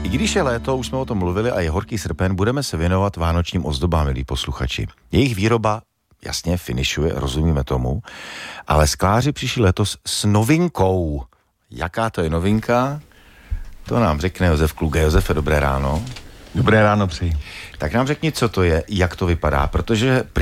I když je léto, už jsme o tom mluvili a je horký srpen, budeme se věnovat vánočním ozdobám, milí posluchači. Jejich výroba jasně finišuje, rozumíme tomu, ale skláři přišli letos s novinkou. Jaká to je novinka? To nám řekne Josef Kluge. Josefe, dobré ráno. Dobré ráno přeji. Tak nám řekni, co to je, jak to vypadá, protože